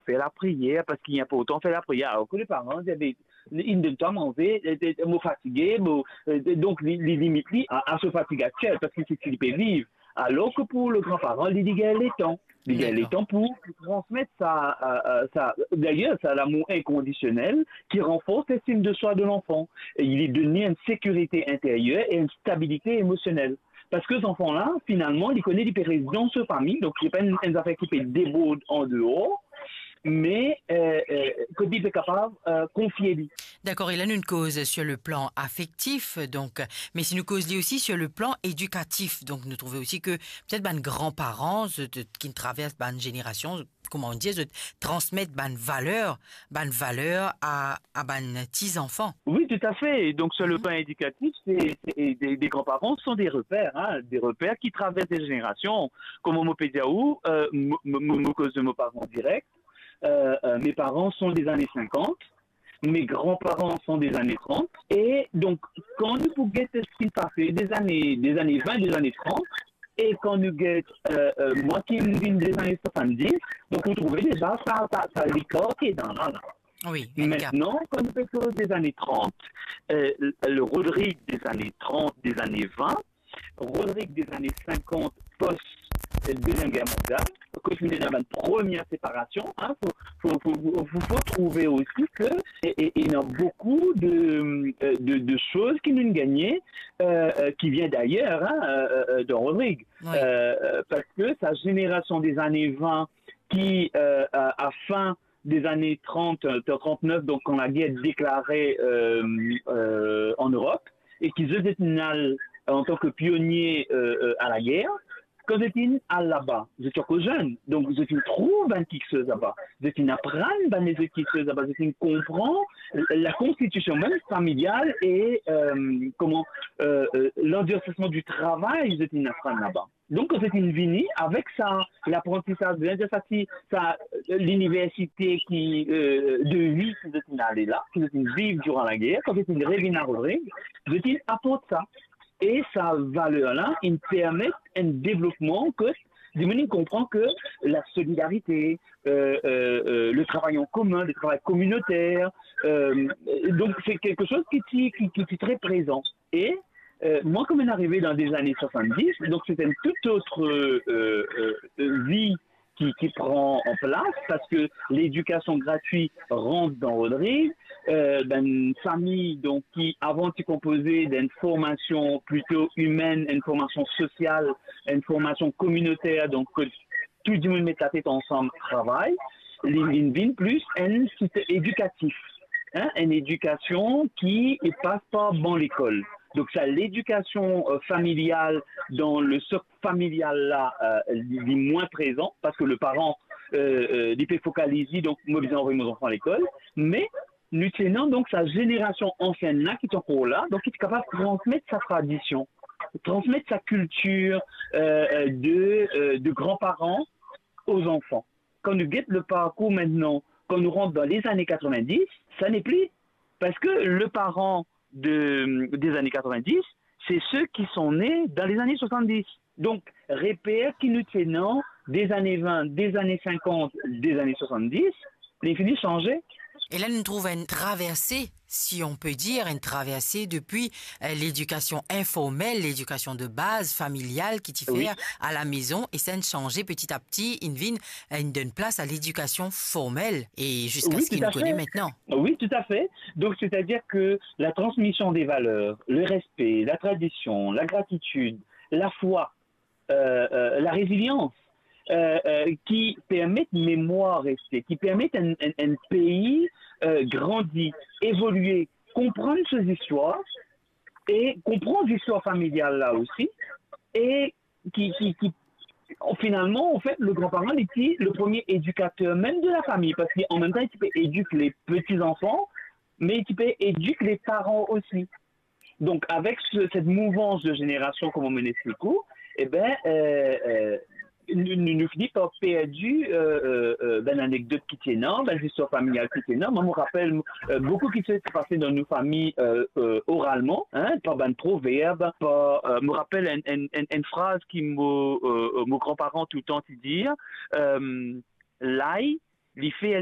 faire la prière parce qu'il n'y a pas autant fait la prière. Alors que les parents, ils ne donnent pas manger, ils sont fatigués, donc ils limitent à se fatiguer parce qu'ils peuvent vivre. Alors que pour le grand-parent, il dit qu'il y a les temps. Il y a les D'accord. temps pour transmettre d'ailleurs, c'est l'amour inconditionnel qui renforce l'estime de soi de l'enfant. Et il lui donne une sécurité intérieure et une stabilité émotionnelle. Parce que cet enfant-là, finalement, il connaît les dans sa famille, donc il n'y a pas une affaire qui peut déborder en dehors, mais que il est capable de confier lui. D'accord, il a une cause sur le plan affectif, donc, mais c'est une cause liée aussi sur le plan éducatif. Donc, nous trouvons aussi que peut-être ben grands-parents qui ne traversent ben génération, comment on dit, transmettent ben valeur à ben petits enfants. Oui, tout à fait. Donc, sur le Mhm. plan éducatif, des grands-parents sont des repères, hein, des repères qui traversent des générations. Comme au Mopédiaou, cause de mes parents directs, mes parents sont des années 50. Mes grands-parents sont des années 30. Et donc, quand nous pouvons ce qui passé des années 20, des années 30, et quand nous guettons, moi qui viens des années 70, donc vous trouvez déjà ça l'écart qui est dans là. Oui, un gap. Maintenant, quand nous faisons des années 30, le Rodrigue des années 30, des années 20, Rodrigue des années 50, post-Deuxième Guerre mondiale, que je dans la première séparation, hein, faut trouver aussi que il y a beaucoup de choses qui nous gagné, qui vient d'ailleurs hein, de Rodrigue. Oui, Parce que sa génération des années 20 qui, à fin des années 30, 39, donc quand la guerre est déclarée en Europe, et qui se détenait en tant que pionnier à la guerre, quand vous êtes à là-bas, vous êtes encore jeune, donc vous êtes trouve un quelque chose là-bas, vous êtes apprendre les quelque chose là-bas, vous êtes comprendre la constitution même familiale et l'endurcissement du travail, vous êtes apprendre là-bas. Donc, c'est une vini avec ça, l'apprentissage de ça, l'université de vie qui est allée là, qui est vivre durant la guerre, quand c'est une révina Rodrigue, vous êtes apporte ça. Et sa valeur-là, il permet un développement que Dimoni comprend que la solidarité, le travail en commun, le travail communautaire, donc c'est quelque chose qui est très présent. Et moi, comme on est arrivé dans des années 70, donc c'était une toute autre vie qui prend en place parce que l'éducation gratuite rentre dans Rodrigue, d'une famille donc qui avant de composer d'une formation plutôt humaine, une formation sociale, une formation communautaire, donc que tout le monde met la tête ensemble, travaille, une plus un système éducatif, hein, une éducation qui ne passe pas dans l'école. Donc, ça, l'éducation familiale dans le socle familial là, il est moins présent parce que le parent, il peut focaliser, donc, moi, je envoyer mes enfants à l'école, mais nous tenons donc sa génération ancienne là qui est encore là, donc il est capable de transmettre sa tradition, transmettre sa culture de grands-parents aux enfants. Quand nous guettons le parcours maintenant, quand nous rentrons dans les années 90, ça n'est plus. Parce que le parent des années 90, c'est ceux qui sont nés dans les années 70. Donc, repères qui nous tiennent des années 20, des années 50, des années 70, l'infini changé. et là, nous trouvons une traversée, si on peut dire, une traversée depuis l'éducation informelle, l'éducation de base, familiale, qui t'y fait Oui, à la maison, et ça a changé petit à petit, il donne place à l'éducation formelle, et jusqu'à oui, ce tout qu'il nous à connaît fait. maintenant. Oui, tout à fait. Donc, c'est-à-dire que la transmission des valeurs, le respect, la tradition, la gratitude, la foi, la résilience, qui permettent mémoire restée, qui permettent un pays grandir, évoluer, comprendre ses histoires et comprendre l'histoire familiale là aussi, et qui finalement, en fait, le grand-parent est le premier éducateur même de la famille, parce qu'en même temps, il peut éduquer les petits-enfants, mais il peut éduquer les parents aussi. Donc, avec cette mouvance de génération, comme on me l'explique, eh ben, nous finissons par perdu ben, l'anecdote qui est énorme, ben, l'histoire familiale qui est énorme. Moi, je me rappelle beaucoup qui s'est passé dans nos familles oralement, hein, par un proverbe, par, me rappelle une phrase qui mon grands-parents tout le temps disent, l'ail il fait